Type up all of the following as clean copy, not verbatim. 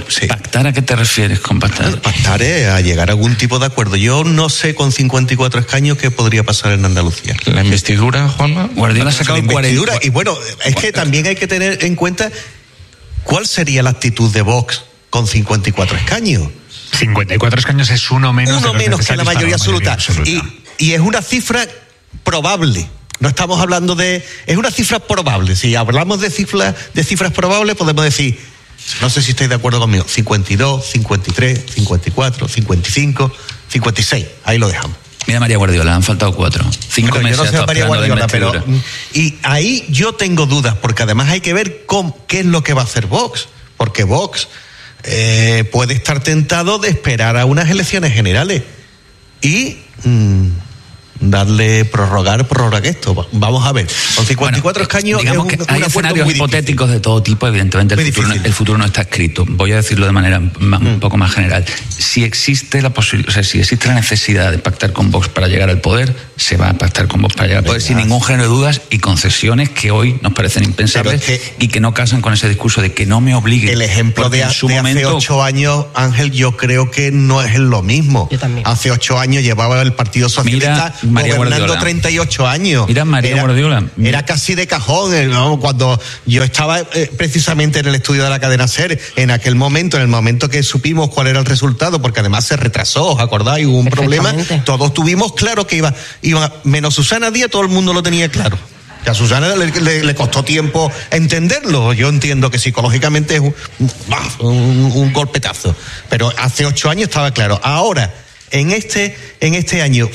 sí. ¿Pactar a qué te refieres con pactar? Pactar es a llegar a algún tipo de acuerdo. Yo no sé con 54 escaños qué podría pasar en Andalucía. ¿La investidura, Juanma? Guardiola ha sacado 40. Y bueno, es que también hay que tener en cuenta cuál sería la actitud de Vox con 54 escaños. 54 escaños es uno menos que la mayoría absoluta. Y es una cifra probable. No estamos hablando de... Es una cifra probable. Si hablamos de cifras probables, podemos decir, no sé si estáis de acuerdo conmigo, 52, 53, 54, 55, 56. Ahí lo dejamos. Mira María Guardiola, han faltado 4. 5 meses. Yo no sé María Guardiola, pero... Y ahí yo tengo dudas, porque además hay que ver qué es lo que va a hacer Vox. Porque Vox puede estar tentado de esperar a unas elecciones generales y... prorrogar esto. Vamos a ver. Con 54 escaños digamos que hay escenarios hipotéticos difícil. de todo tipo. Evidentemente el futuro no está escrito. Voy a decirlo de manera un poco más general. Si existe si existe la necesidad de pactar con Vox para llegar al poder, se va a pactar con Vox para llegar al poder sin ningún género de dudas y concesiones que hoy nos parecen impensables y que no casan con ese discurso de que no me obliguen. El ejemplo de hace 8 años, Ángel, yo creo que no es lo mismo. Yo también. Hace 8 años llevaba el Partido Socialista gobernando Guardiola. 38 años. Mira María Guardiola. Era casi de cajón, ¿no? Cuando yo estaba precisamente en el estudio de la cadena SER, en el momento que supimos cuál era el resultado, porque además se retrasó, ¿os acordáis? Hubo un problema, todos tuvimos claro que iba menos Susana Díaz, todo el mundo lo tenía claro. Que a Susana le costó tiempo entenderlo. Yo entiendo que psicológicamente es un golpetazo, pero hace 8 años estaba claro. Ahora, en este año,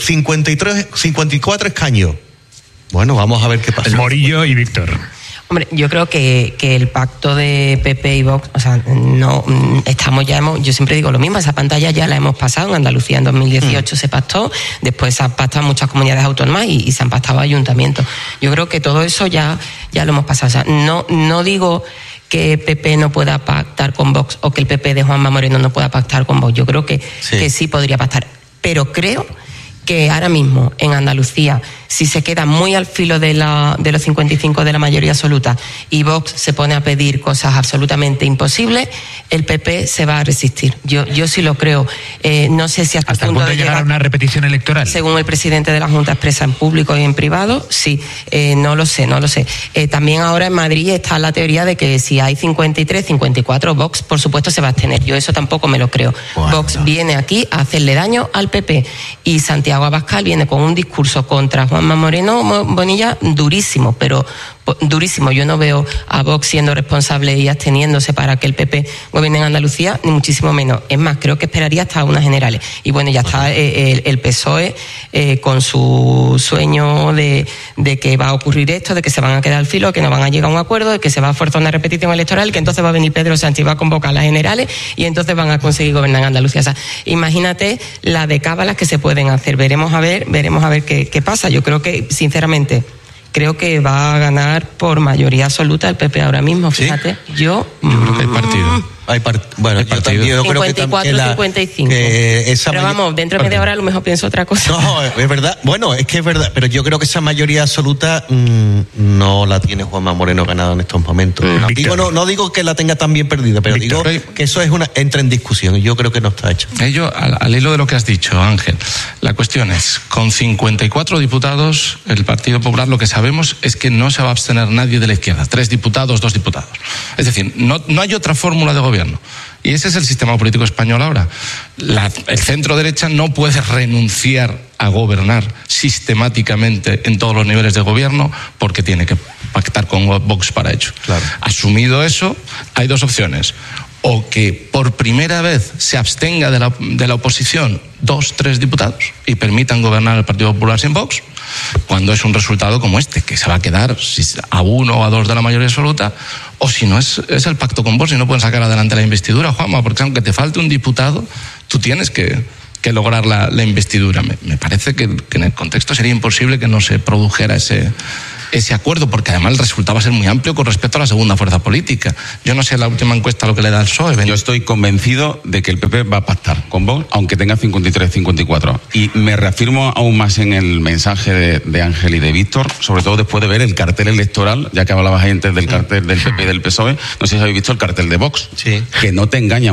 54 escaños. Bueno, vamos a ver qué pasa. El Morillo y Víctor. Hombre, yo creo que el pacto de PP y Vox, o sea, no estamos yo siempre digo lo mismo, esa pantalla ya la hemos pasado. En Andalucía en 2018 se pactó, después se han pactado en muchas comunidades autónomas y se han pactado ayuntamientos. Yo creo que todo eso ya lo hemos pasado. O sea, no digo que PP no pueda pactar con Vox o que el PP de Juanma Moreno no pueda pactar con Vox. Yo creo que sí podría pactar, pero creo que ahora mismo en Andalucía, si se queda muy al filo de los 55 de la mayoría absoluta y Vox se pone a pedir cosas absolutamente imposibles, el PP se va a resistir. Yo sí lo creo. No sé si hasta el punto de llegar a una repetición electoral. Según el presidente de la Junta expresa en público y en privado, sí. No lo sé. También ahora en Madrid está la teoría de que si hay 53, 54, Vox por supuesto se va a abstener. Yo eso tampoco me lo creo. Bueno. Vox viene aquí a hacerle daño al PP y Santiago Abascal viene con un discurso contra Juanma Moreno Bonilla durísimo, pero durísimo. Yo no veo a Vox siendo responsable y absteniéndose para que el PP gobierne en Andalucía, ni muchísimo menos. Es más, creo que esperaría hasta unas generales. Y bueno, ya está el PSOE con su sueño de que va a ocurrir esto, de que se van a quedar al filo, que no van a llegar a un acuerdo, de que se va a forzar una repetición electoral, que entonces va a venir Pedro Sánchez y va a convocar las generales y entonces van a conseguir gobernar en Andalucía. O sea, imagínate la de cábalas que se pueden hacer. Veremos a ver qué pasa. Yo creo que, sinceramente, creo que va a ganar por mayoría absoluta el PP ahora mismo, fíjate. ¿Sí? Yo creo que hay partido. Bueno, hay partido. Yo 54, creo que 55. Pero vamos, dentro de media hora a lo mejor pienso otra cosa. No, es verdad. Bueno, es que es verdad. Pero yo creo que esa mayoría absoluta no la tiene Juanma Moreno ganada en estos momentos. No digo que la tenga tan bien perdida, pero Víctor, digo que eso entra en discusión. Y yo creo que no está hecho. Al hilo de lo que has dicho, Ángel, la cuestión es, con 54 diputados, el Partido Popular, lo que sabemos es que no se va a abstener nadie de la izquierda. 3 diputados, 2 diputados. Es decir, no hay otra fórmula de gobierno. Y ese es el sistema político español ahora. El centro derecha no puede renunciar a gobernar sistemáticamente en todos los niveles de gobierno porque tiene que pactar con Vox para ello. Claro. Asumido eso, hay 2 opciones. O que por primera vez se abstenga de la oposición 2, 3 diputados y permitan gobernar el Partido Popular sin Vox, cuando es un resultado como este, que se va a quedar a 1 o a 2 de la mayoría absoluta, o si no es el pacto con Vox y no pueden sacar adelante la investidura, Juanma, porque aunque te falte un diputado, tú tienes que lograr la investidura. Me parece que en el contexto sería imposible que no se produjera ese acuerdo, porque además el resultado va a ser muy amplio con respecto a la segunda fuerza política. Yo no sé la última encuesta lo que le da el PSOE. Yo estoy convencido de que el PP va a pactar con Vox, aunque tenga 53, 54. Y me reafirmo aún más en el mensaje de Ángel y de Víctor, sobre todo después de ver el cartel electoral, ya que hablabas antes del cartel del PP y del PSOE. No sé si habéis visto el cartel de Vox, que no te engaña